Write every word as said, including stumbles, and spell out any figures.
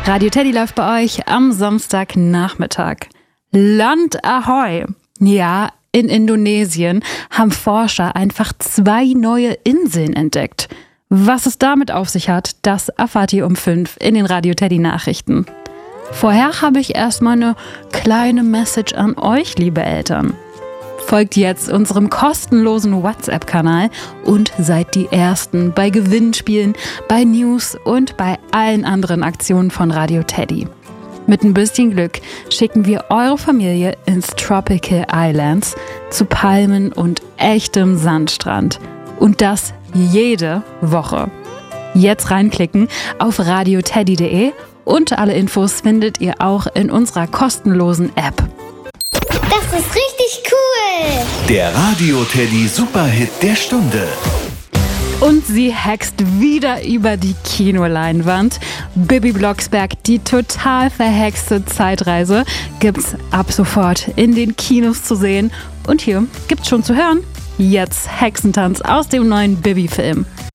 Radio Teddy läuft bei euch am Samstagnachmittag. Land Ahoi! Ja, in Indonesien haben Forscher einfach zwei neue Inseln entdeckt. Was es damit auf sich hat, das erfahrt ihr um fünf in den Radio Teddy Nachrichten. Vorher habe ich erstmal eine kleine Message an euch, liebe Eltern. Folgt jetzt unserem kostenlosen WhatsApp-Kanal und seid die Ersten bei Gewinnspielen, bei News und bei allen anderen Aktionen von Radio Teddy. Mit ein bisschen Glück schicken wir eure Familie ins Tropical Islands zu Palmen und echtem Sandstrand. Und das jede Woche. Jetzt reinklicken auf radioteddy punkt de und alle Infos findet ihr auch in unserer kostenlosen App. Das ist richtig cool! Der Radio Teddy Superhit der Stunde. Und sie hext wieder über die Kinoleinwand. Bibi Blocksberg, die total verhexte Zeitreise, gibt's ab sofort in den Kinos zu sehen. Und hier gibt's schon zu hören. Jetzt Hexentanz aus dem neuen Bibi-Film.